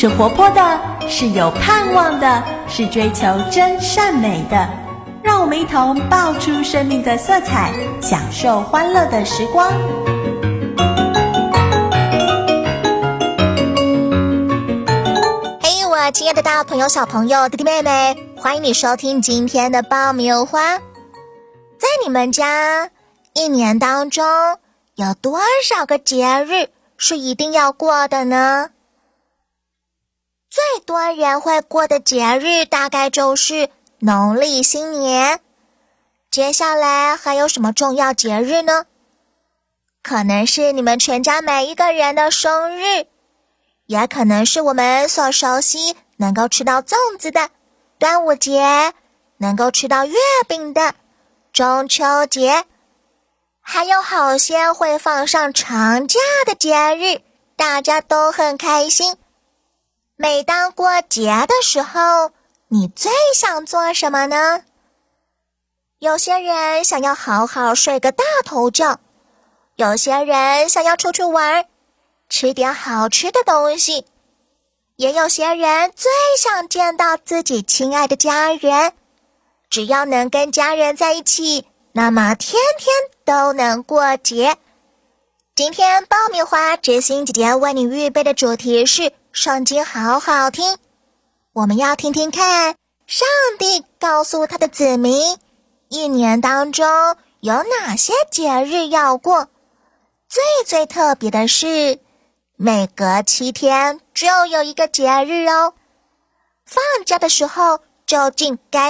是活泼的，是有盼望的，是追求真善美的。让我们一同爆出生命的色彩，享受欢乐的时光。 嘿，我亲爱的大朋友、小朋友、弟弟妹妹，欢迎你收听今天的爆米花。在你们家，一年当中有多少个节日是一定要过的呢？最多人会过的节日大概就是农历新年。接下来还有什么重要节日呢？可能是你们全家每一个人的生日，也可能是我们所熟悉能够吃到粽子的端午节，能够吃到月饼的中秋节，还有好些会放上长假的节日，大家都很开心。每当过节的时候，你最想做什么呢？有些人想要好好睡个大头觉，有些人想要出去玩，吃点好吃的东西，也有些人最想见到自己亲爱的家人。只要能跟家人在一起，那么天天都能过节。今天爆米花知心姐姐为你预备的主题是圣经好好听。我们要听听看上帝告诉他的子民，一年当中有哪些节日要过。最特别的是，每隔7天就有一个节日哦。放假的时候究竟该